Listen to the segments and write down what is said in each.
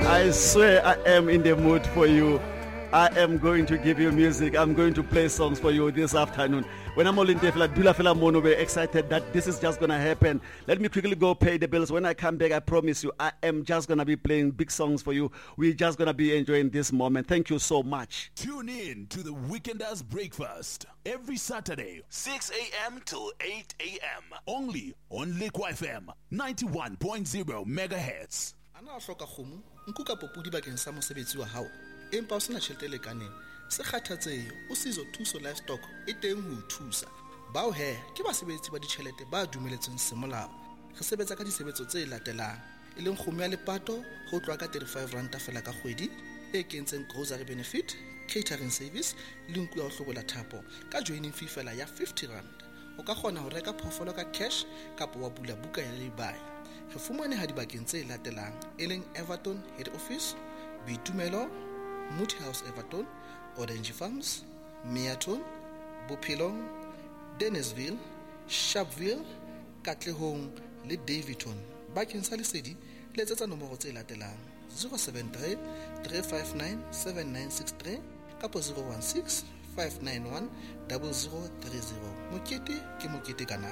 I swear I am in the mood for you. I am going to give you music. I'm going to play songs for you this afternoon. When I'm all in Tefla, Dula Fela Mono, we're excited that this is just going to happen. Let me quickly go pay the bills. When I come back, I promise you, I am just going to be playing big songs for you. We're just going to be enjoying this moment. Thank you so much. Tune in to the Weekenders Breakfast every Saturday, 6 a.m. till 8 a.m. Only on Lekwa FM 91.0 megahertz. Ana hloka kgomo nkuka popudi bakeng sa mosebetsi wa hao empa o sena tjhelete le kaneng se kgathatsehe o sizo thuso livestock e teng ho thusa bao he ke basebetsi ba ditjhelete ba dumeletsweng semolao re sebetsa ka disebetso tse latelang e leng kgomo ya lepato ho tloa ka 35 ranta fela ka kgwedi e kentseng grocery benefit catering service le nku ya ho hlobola thapo ka joining fee fela ya 50 rand o ka kgona ho reka phoofolo ka cash kapa wa bula buka ya lebai re fumane ha dibakeng tse latelang e leng Everton Head Office, Bitumelo, Moot House Everton, Orange Farms, Meaton, Bophelong, Dennisville, Sharpeville, Katlehong le Davidton. Bakeng sa lesedi letsetsa nomoro tse latelang 073 359 7963 kapa 016 591 0030. Mokete ke mokete kana.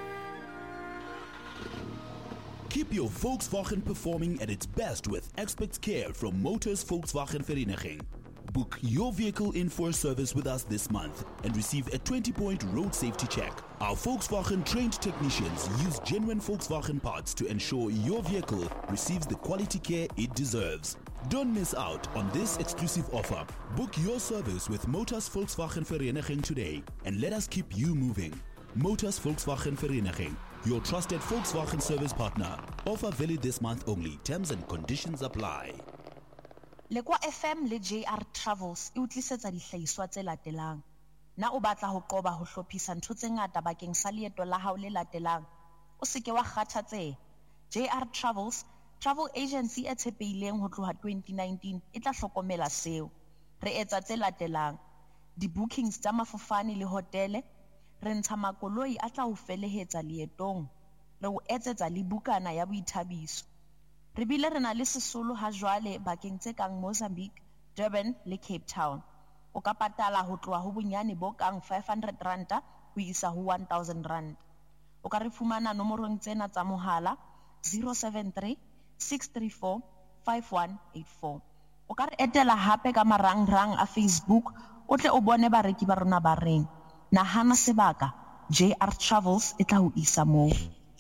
Keep your Volkswagen performing at its best with expert care from Motors Volkswagen Vereniging. Book your vehicle in for a service with us this month and receive a 20-point road safety check. Our Volkswagen trained technicians use genuine Volkswagen parts to ensure your vehicle receives the quality care it deserves. Don't miss out on this exclusive offer. Book your service with Motors Volkswagen Vereniging today and let us keep you moving. Motors Volkswagen Vereniging, your trusted Volkswagen service partner. Offer valid this month only. Terms and conditions apply. Lekwa FM le JR Travels e utlisetsa dihlahiswa tse latelang. Na o batla ho qoba ho hlophisa ntho tse ngata bakeng sa leeto la hao le latelang. O se ke wa kgathatseha. JR Travels, travel agency e tshepehileng ho tloha 2019 e tla hlokomela seo. Re etsa tse latelang. Di-bookings tsa mafofane le hotele. Re ntsha makoloi a tla o felehetsa leetong. Re o etsetsa le bukana ya boithabiso. Re bile re na le sesolo ha jwale bakeng tse kang Mozambique, Durban le Cape Town. O ka patala ho tloha ho bonyane bo kang 500 ranta ho isa ho 1000 rand. O ka re fumana nomorong tsena tsa mohala 073 634 5184. O ka re etela hape ka marangrang a Facebook o tle o bone bareki ba rona ba reng. Nahana sebaka JR Travels e tla ho isa moo.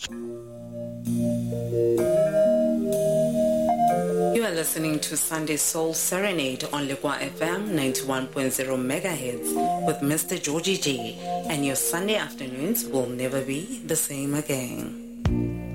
You are listening to Sunday Soul Serenade on Lekwa FM 91.0 megahertz with Mr. Georgie G, and your Sunday afternoons will never be the same again.